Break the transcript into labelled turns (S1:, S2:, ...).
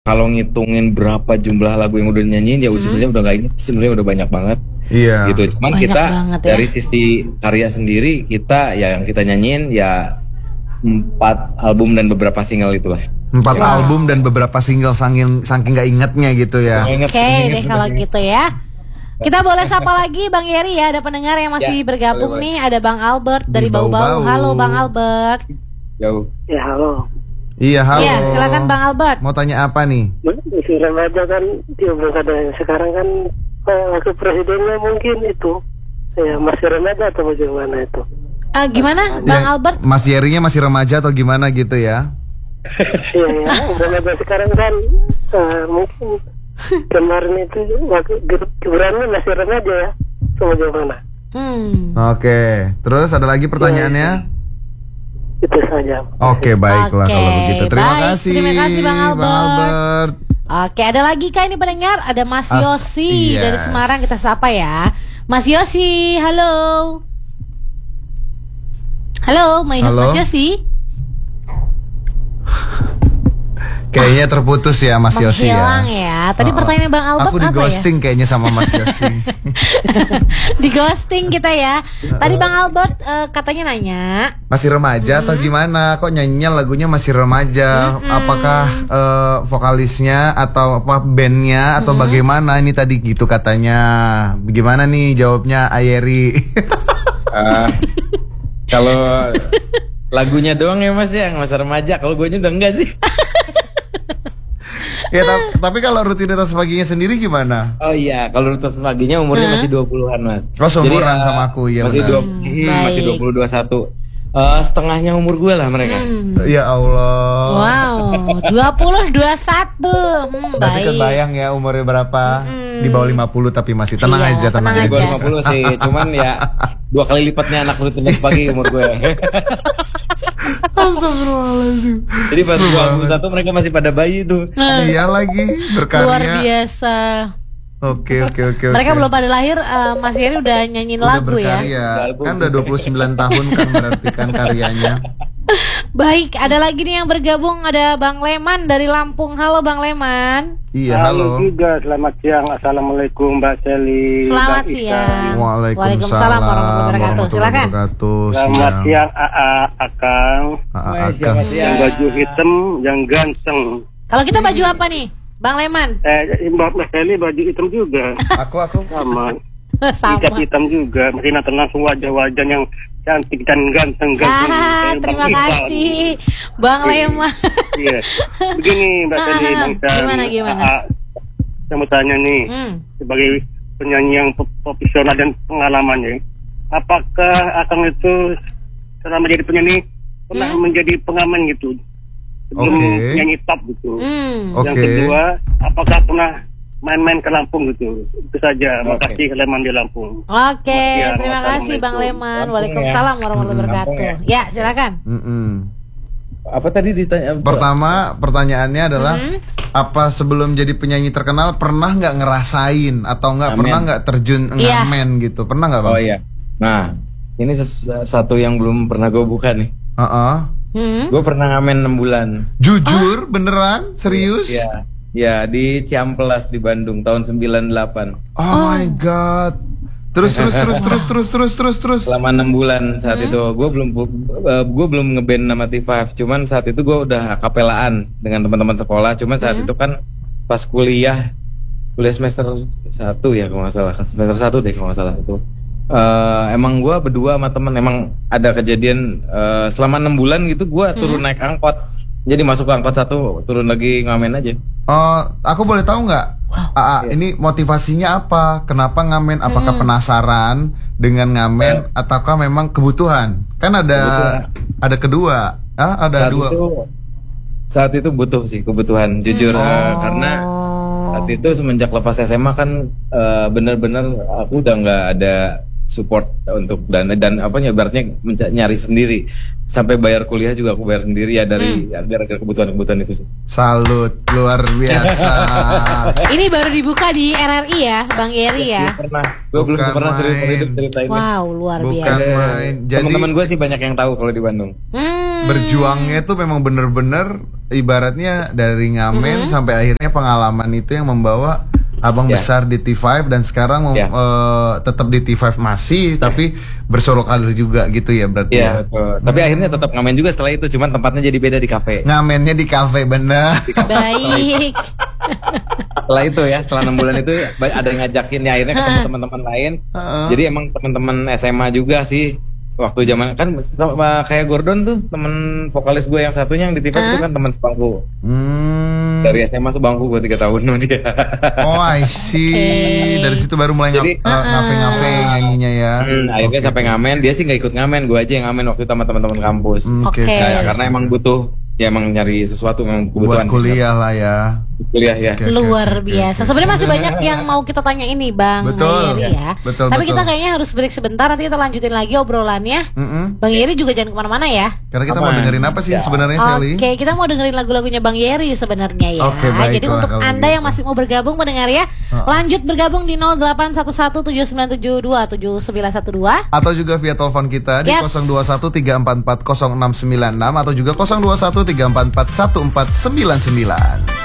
S1: kalau ngitungin berapa jumlah lagu yang udah nyanyiin ya sebenarnya udah gak inget, sebenarnya udah banyak banget.
S2: Iya.
S1: Gitu. Cuman
S3: Banyak
S1: kita
S3: banget ya.
S1: dari sisi karya sendiri kita ya yang kita nyanyiin ya 4 album dan beberapa single itulah.
S2: 4 album dan beberapa single saking gak ingetnya gitu ya.
S3: Oke deh kalau gitu ya. Kita boleh sapa lagi Bang Yeri ya. Ada pendengar yang masih bergabung nih. Ada Bang Albert dari
S2: Di
S3: Bau-Bau.
S2: Bau-Bau.
S3: Halo Bang Albert.
S1: Jauh.
S4: Ya halo.
S2: Iya, halo.
S3: Iya silakan Bang Albert.
S2: Mau tanya apa nih?
S4: Masih remaja kan dia belum ada. Sekarang kan waktu presidennya mungkin itu ya masih remaja atau bagaimana itu?
S3: Gimana Bang Albert?
S2: Mas Yerinya masih remaja atau gimana gitu ya?
S4: Iya ya. Remaja sekarang kan mungkin kemarin itu waktu Gibrannya masih remaja ya. Atau bagaimana?
S2: Oke. Terus ada lagi pertanyaannya?
S4: Itu saja.
S2: Oke, baiklah
S3: Oke,
S2: kalau begitu. Terima
S3: baik.
S2: kasih.
S3: Terima kasih, Bang Albert.
S2: Albert.
S3: Oke ada lagi kah ini pendengar? Ada Mas Yosi
S2: yes.
S3: dari Semarang, kita sapa ya. Mas Yosi, halo. Halo,
S2: Halo.
S3: Mas Yosi.
S2: Kayaknya terputus ya Mas Yosi
S3: Menghilang
S2: ya.
S3: ya. Tadi pertanyaan Bang Albert
S2: Aku di
S3: apa
S2: ghosting kayaknya sama Mas Yosi.
S3: ya? Di ghosting kita ya. Tadi Bang Albert katanya nanya.
S2: Masih remaja atau gimana? Kok nyanyinya lagunya masih remaja? Apakah vokalisnya atau apa bandnya atau bagaimana? Ini tadi gitu katanya. Bagaimana nih jawabnya Ayeri?
S1: Kalau lagunya doang ya Mas ya, masa remaja. Kalau gue udah enggak sih.
S2: Ya, tapi kalau rutinitas paginya sendiri gimana?
S1: Oh iya, kalau rutinitas paginya umurnya masih 20-an Mas.
S2: Oh, seumuran sama aku, iya
S1: masih
S2: benar.
S1: masih 20 21. Setengahnya umur gue lah mereka.
S2: Ya Allah.
S3: Wow, 20 21.
S2: Berarti
S3: Baik.
S2: kebayang ya umurnya berapa? Di bawah 50 tapi masih tenang
S3: Iya,
S2: aja, tenang
S3: tenang
S1: Di
S2: aja.
S1: bawah 50 sih, cuman ya 2 kali lipatnya anak rutinitas pagi umur gue.
S2: Astagfirullahaladzim.
S1: Jadi pas 21 mereka masih pada bayi tuh.
S2: Iya lagi berkarya.
S3: Luar biasa.
S2: Oke.
S3: Mereka belum pada lahir, Mas Yeri udah nyanyiin
S2: Udah
S3: lagu ya.
S2: berkarya. Kan udah 29 tahun kan berarti kan karyanya.
S3: Baik, ada lagi nih yang bergabung, ada Bang Leman dari Lampung. Halo Bang Leman.
S2: Iya, halo.
S4: juga, selamat siang. Assalamualaikum Mbak Seli.
S3: Selamat
S4: Bang Isan.
S3: siang.
S2: Waalaikumsalam
S3: warahmatullahi wabarakatuh. Silakan.
S4: Selamat siang AA Akang.
S1: Selamat siang.
S4: Yang baju hitam, yang ganteng.
S3: Kalau kita baju apa nih, Bang Leman?
S4: Mbak Seli baju hitam juga.
S2: Aku
S4: Sama.
S3: Sama.
S4: Hitam juga. Masih nonton langsung wajah-wajah yang cantik dan ganteng.
S3: Terima kasih, Bang Leman.
S4: Iya. Begini Mbak Seli, Bang Isan.
S3: Gimana?
S4: Saya mau tanya nih, sebagai penyanyi yang profesional dan pengalamannya, apakah Akang itu selama menjadi penyanyi pernah menjadi pengamen gitu sebelum nyanyi top gitu? Yang kedua, apakah pernah main-main ke Lampung gitu? Itu saja. Makasih Leman di Lampung.
S3: Oke, terima kasih Bang Leman. Waalaikumsalam warahmatullahi wabarakatuh. Ya, silakan.
S1: Apa tadi ditanya?
S2: Pertama pertanyaannya adalah apa sebelum jadi penyanyi terkenal pernah nggak ngerasain atau nggak pernah nggak terjun ngamen gitu? Pernah nggak Bang?
S1: Oh iya. Nah, ini satu yang belum pernah gue buka nih. Gue pernah ngamen 6 bulan.
S2: Jujur, beneran, serius?
S1: Iya. Ya, di Ciamplas di Bandung tahun 98.
S2: Oh my god. Terus.
S1: Selama 6 bulan saat itu gue belum ngeband nama T5. Cuman saat itu gue udah akapelaan dengan teman-teman sekolah. Cuman saat itu kan pas kuliah semester 1 ya kalau nggak salah. Semester 1 deh kalau nggak salah itu. Emang gue berdua sama temen emang ada kejadian selama 6 bulan gitu gue turun naik angkot. Jadi masuk ke angkot 1 turun lagi ngamen aja.
S2: Aku boleh tahu nggak? Ini motivasinya apa? Kenapa ngamen? Apakah penasaran dengan ngamen ataukah memang kebutuhan? Kan ada kedua. Ada dua.
S1: Saat itu butuh sih kebutuhan jujur karena saat itu semenjak lepas SMA kan bener-bener aku udah nggak ada support untuk dana dan ibaratnya nyari sendiri sampai bayar kuliah juga aku bayar sendiri ya dari kebutuhan itu sih.
S2: Salut, luar biasa.
S3: Ini baru dibuka di RRI ya, Bang Yeri ya.
S1: Gue belum pernah cerita ini.
S3: Wow, luar
S2: Bukan
S3: biasa.
S2: main. Jadi
S1: Teman-teman gue sih banyak yang tahu kalau di Bandung.
S2: berjuangnya tuh memang bener-bener ibaratnya dari ngamen sampai akhirnya pengalaman itu yang membawa abang besar di T5 dan sekarang tetap di T5 masih tapi bersolok karir juga gitu ya berarti ya.
S1: Tapi akhirnya tetap ngamen juga setelah itu, cuman tempatnya jadi beda di kafe.
S2: Ngamennya di kafe bener.
S3: Baik.
S1: Setelah itu ya, setelah 6 bulan itu ada yang ngajakin ya, akhirnya ketemu teman-teman lain. Jadi emang teman-teman SMA juga sih. Waktu zaman kan sama kayak Gordon tuh temen vokalis gue yang satunya yang di TV itu kan teman sebangku. Dari SMA tuh bangku gue 3 tahun sama dia.
S2: Oh I see. Dari situ baru mulai ngafe-ngafe nyanyinya ya.
S1: Akhirnya sampai ngamen, dia sih nggak ikut ngamen, gue aja yang ngamen waktu itu sama teman-teman kampus. Karena emang butuh, ya emang nyari sesuatu memang kebutuhan.
S2: Buat kuliah lah ya.
S1: Kuliah ya.
S3: Luar biasa. Sebenarnya masih banyak yang mau kita tanya ini Bang Yeri ya. Tapi kita kayaknya harus break sebentar, nanti kita lanjutin lagi obrolannya. Bang Yeri juga jangan kemana-mana ya.
S2: Karena kita mau dengerin apa sih sebenarnya Sally?
S3: Oke, kita mau dengerin lagu-lagunya Bang Yeri sebenarnya ya. Jadi untuk Anda yang masih mau bergabung mendengar ya, lanjut bergabung di 081179727912
S2: atau juga via telepon kita di 0213440696 atau juga 0213441499.